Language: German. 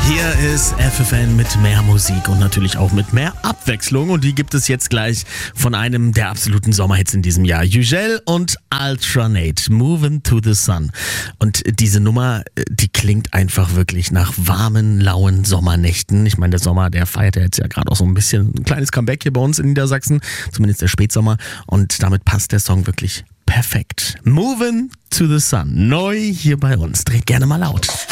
Hier ist FFN mit mehr Musik und natürlich auch mit mehr Abwechslung. Und die gibt es jetzt gleich von einem der absoluten Sommerhits in diesem Jahr. Yücel und Altranate, Moving to the Sun. Und diese Nummer, die klingt einfach wirklich nach warmen, lauen Sommernächten. Ich meine, der Sommer, der feiert ja jetzt ja gerade auch so ein bisschen ein kleines Comeback hier bei uns in Niedersachsen. Zumindest der Spätsommer. Und damit passt der Song wirklich perfekt. Moving to the Sun. Neu hier bei uns. Dreht gerne mal laut.